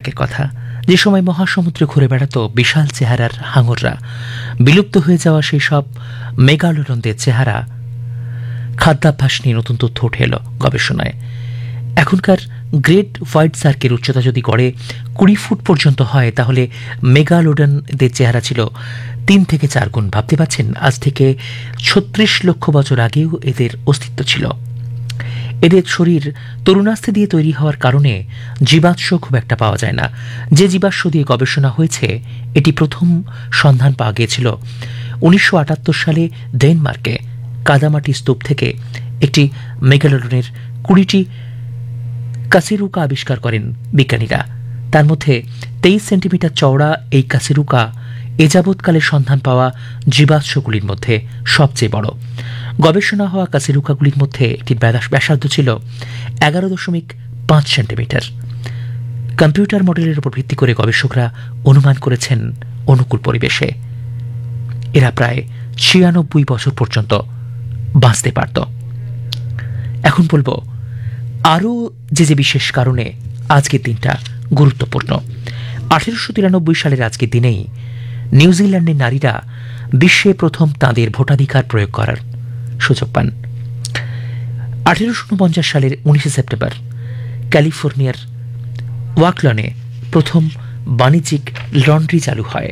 আগের কথা, যে সময় মহাসমুদ্রে ঘুরে বেড়াত বিশাল চেহারার হাঙররা। বিলুপ্ত হয়ে যাওয়া সেই সব মেগালোডনদের চেহারা, খাদ্যাভ্যাস নিয়ে নতুন তথ্য উঠে এলো গবেষণায়। এখনকার গ্রেট হোয়াইট শার্কের উচ্চতা যদি গড়ে 20 ফুট পর্যন্ত হয়, তাহলে মেগালোডনদের চেহারা ছিল 3 থেকে 4 গুণ। ভাবতে পারছেন, আজ থেকে 36 লক্ষ বছর আগেও এদের অস্তিত্ব ছিল। এদের শরীর তরুণাস্থি দিয়ে তৈরি হওয়ার কারণে জীবাশ্ম খুব একটা পাওয়া যায় না। যে জীবাশ্ম দিয়ে গবেষণা হয়েছে, এটি প্রথম সন্ধান পাওয়া গিয়েছিল 1978 সালে ডেনমার্কে কাদামাটি স্তূপ থেকে। একটি মেগালোডনের 20টি কাসিরুকা আবিষ্কার করেন বিজ্ঞানীরা। তার মধ্যে 23 সেন্টিমিটার চওড়া এই কাসিরুকা এযাবৎকালে সন্ধান পাওয়া জীবাশ্মগুলির মধ্যে সবচেয়ে বড়। গবেষণা হওয়া কাসিরুকাগুলির মধ্যে একটি ব্যাসার্ধ ছিল 11.5 সেন্টিমিটার। কম্পিউটার মডেলের উপর ভিত্তি করে গবেষকরা অনুমান করেছেন অনুকূল পরিবেশে এরা প্রায় 96 বছর পর্যন্ত বাঁচতে পারত। এখন বলবো আরও যে বিশেষ কারণে আজকের দিনটা গুরুত্বপূর্ণ। 1893 সালের আজকের দিনেই নিউজিল্যান্ডের নারীরা বিশ্বে প্রথম তাঁদের ভোটাধিকার প্রয়োগ করার সুযোগ পান। 1849 সালের 19 সেপ্টেম্বর ক্যালিফোর্নিয়ার ওয়াকলনে প্রথম বাণিজ্যিক লন্ড্রি চালু হয়।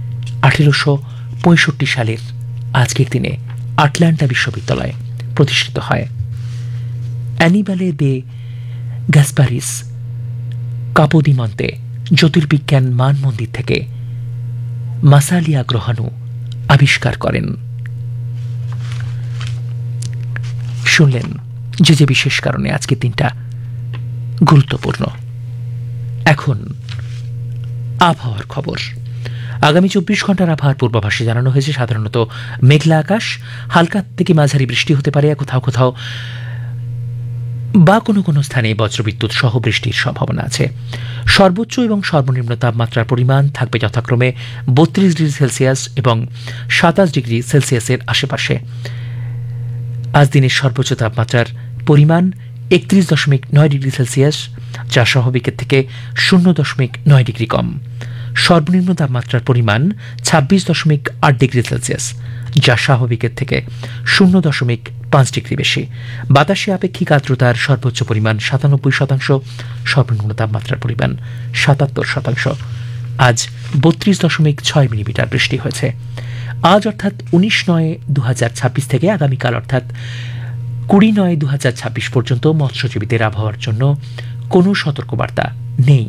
1865 সালের আজকের দিনে আটলান্টা বিশ্ববিদ্যালয় প্রতিষ্ঠিত হয়। অ্যানিবালে দে গ্যাসপারিস কাপোদিমন্তে জ্যোতির্বিজ্ঞান মান মন্দির থেকে মাসালিয়া গ্রহাণু আবিষ্কার করেন। শুনলেন যে বিশেষ কারণে আজকের দিনটা গুরুত্বপূর্ণ। এখন আবহাওয়ার খবর। আগামী 24 ঘন্টার আবহাওয়ার পূর্বাভাসে জানানো হয়েছে সাধারণত মেঘলা আকাশ, হালকা থেকে মাঝারি বৃষ্টি হতে পারে, কোথাও কোথাও বা কোনো কোনো স্থানে বজ্রবিদ্যুৎ সহ বৃষ্টির সম্ভাবনা আছে। সর্বোচ্চ এবং সর্বনিম্ন তাপমাত্রার পরিমাণ থাকবে যথাক্রমে 32 ডিগ্রি সেলসিয়াস এবং 27 ডিগ্রি সেলসিয়াসের আশেপাশে। আজ দিনের সর্বোচ্চ তাপমাত্রার পরিমাণ 31.9 ডিগ্রি সেলসিয়াস, যা স্বাভাবিকের থেকে 0.9 ডিগ্রি কম। সর্বনিম্ন তাপমাত্রার পরিমাণ 26.8 ডিগ্রি সেলসিয়াস, যা স্বাভাবিকের থেকে 0.5 ডিগ্রি বেশি। বাতাসে আপেক্ষিক আর্দ্রতার সর্বোচ্চ পরিমাণ 97%, সর্বনিম্ন তাপমাত্রার পরিমাণ 77%। আজ 32.6 মিলিমিটার বৃষ্টি হয়েছে। আজ অর্থাৎ 19/9/2026 থেকে আগামীকাল অর্থাৎ 20/9/2026 পর্যন্ত মৎস্যজীবীদের আবহাওয়ার জন্য কোনো সতর্কবার্তা নেই।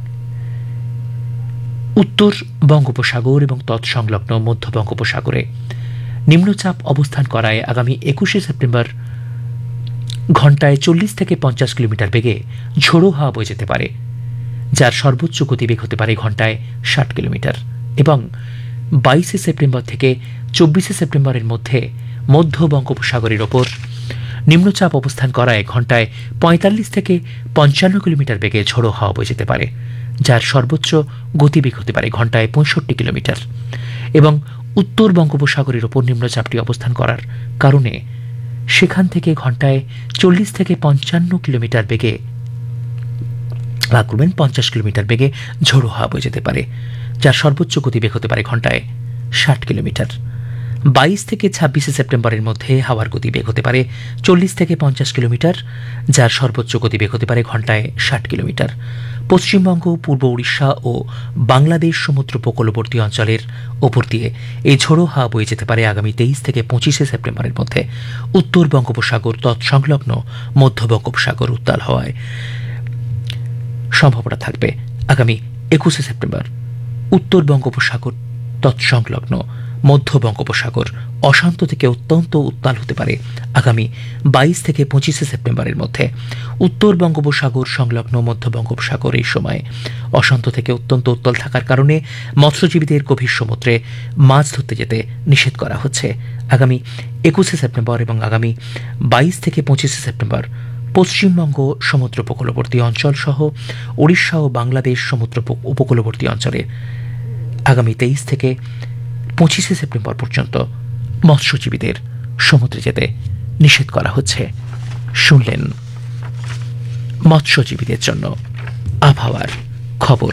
উত্তর বঙ্গোপসাগর এবং তৎসংলগ্ন মধ্য বঙ্গোপসাগরে নিম্নচাপ অবস্থান করায় আগামী 21 সেপ্টেম্বর ঘন্টায় 40 থেকে 50 কিলোমিটার বেগে ঝোড়ো হাওয়া বয়ে যেতে পারে, যার সর্বোচ্চ গতিবেগ হতে পারে ঘন্টায় 60 কিলোমিটার। এবং 22 সেপ্টেম্বর থেকে 24 সেপ্টেম্বরের মধ্যে মধ্য বঙ্গোপসাগরের ওপর নিম্নচাপ অবস্থান করায় ঘন্টায় 45 থেকে 55 কিলোমিটার বেগে ঝোড়ো হাওয়া বয়ে যেতে পারে, যার সর্বোচ্চ গতিবেগ হতে পারে ঘন্টায় 65 কিলোমিটার। এবং উত্তর বঙ্গোপসাগরের ওপর নিম্নচাপটি অবস্থান করার কারণে সেখান থেকে ঘন্টায় 40 থেকে 55 কিলোমিটার বেগে 50 কিলোমিটার বেগে ঝোড়ো হাওয়া বয়ে যেতে পারে, যার সর্বোচ্চ গতিবেগ হতে পারে ঘন্টায় 60 কিলোমিটার। 22 থেকে 26 সেপ্টেম্বরের মধ্যে হাওয়ার গতিবেগ হতে পারে 40 থেকে 50 কিলোমিটার, যার সর্বোচ্চ গতিবেগ হতে পারে ঘন্টায় 60 কিলোমিটার। পশ্চিমবঙ্গ, পূর্ব উড়িষ্যা ও বাংলাদেশ সমুদ্র উপকূলবর্তী অঞ্চলের ওপর দিয়ে এই ঝোড়ো হাওয়া বয়ে যেতে পারে আগামী 23 থেকে 25 সেপ্টেম্বরের মধ্যে। উত্তর বঙ্গোপসাগর তৎসংলগ্ন মধ্য বঙ্গোপসাগর উত্তাল হওয়ায় সম্ভাবনা থাকবে আগামী 21 সেপ্টেম্বর। উত্তর বঙ্গোপসাগর তৎসংলগ্ন মধ্য বঙ্গোপসাগর অশান্ত থেকে অত্যন্ত উত্তাল হতে পারে আগামী 22 থেকে 25 সেপ্টেম্বরের মধ্যে। উত্তর বঙ্গোপসাগর সংলগ্ন মধ্য বঙ্গোপসাগর এই সময় অশান্ত থেকে অত্যন্ত উত্তাল থাকার কারণে মৎস্যজীবীদের গভীর সমুদ্রে মাছ ধরতে যেতে নিষেধ করা হচ্ছে। আগামী 21 সেপ্টেম্বর এবং আগামী 22 থেকে 25 সেপ্টেম্বর পশ্চিমবঙ্গ সমুদ্র উপকূলবর্তী অঞ্চল সহ ওড়িশা ও বাংলাদেশ সমুদ্র উপকূলবর্তী অঞ্চলে আগামী 23 থেকে 25 সেপ্টেম্বর পর্যন্ত মৎস্যজীবীদের সমুদ্রে যেতে নিষেধ করা হচ্ছে। শুনলেন মৎস্যজীবীদের জন্য আবহাওয়ার খবর।